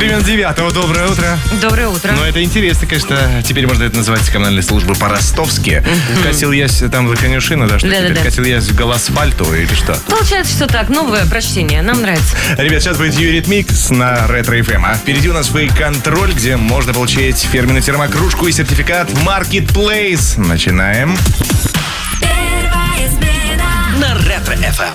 3 9. Доброе утро. Доброе утро. Ну, это интересно, конечно. Теперь можно это называть коммунальной службой по-ростовски. Катил я там конюшина, да? Что теперь? Катил я к асфальту или что? Получается, что так. Новое прочтение. Нам нравится. Ребят, сейчас будет Юритмикс на Ретро FM. А впереди у нас фейк-контроль, где можно получить фирменную термокружку и сертификат в Marketplace. Начинаем. На Ретро FM.